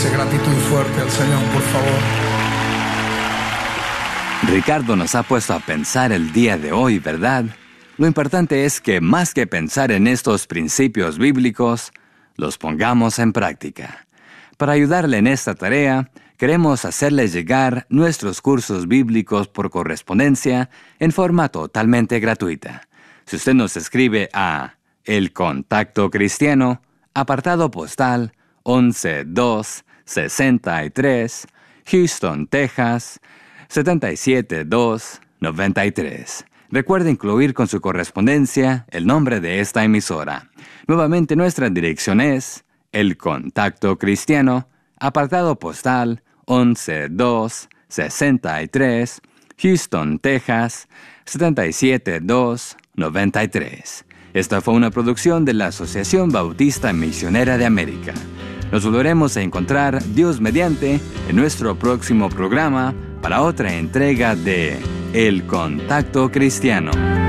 esa gratitud fuerte al Señor, por favor. Ricardo nos ha puesto a pensar el día de hoy, ¿verdad? Lo importante es que más que pensar en estos principios bíblicos, los pongamos en práctica. Para ayudarle en esta tarea, queremos hacerle llegar nuestros cursos bíblicos por correspondencia en forma totalmente gratuita. Si usted nos escribe a El Contacto Cristiano, apartado postal 11263, Houston, Texas, 77293. Recuerde incluir con su correspondencia el nombre de esta emisora. Nuevamente nuestra dirección es El Contacto Cristiano, apartado postal 11263, Houston, Texas, 77293. Esta fue una producción de la Asociación Bautista Misionera de América. Nos volveremos a encontrar, Dios mediante, en nuestro próximo programa para otra entrega de El Contacto Cristiano.